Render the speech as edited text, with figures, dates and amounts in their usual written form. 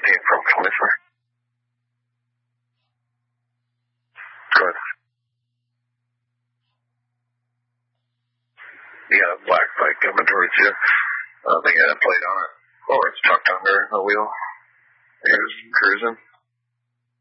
came from 24. Good. You got a black bike coming towards you. I think I had a plate on it. Oh, it's tucked under the wheel. Here's cruising.